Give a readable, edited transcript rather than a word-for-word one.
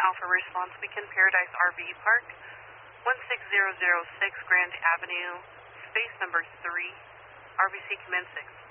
Alpha Response Beacon, Paradise RV Park, 16006 Grand Avenue, space number 3, RBC commencing.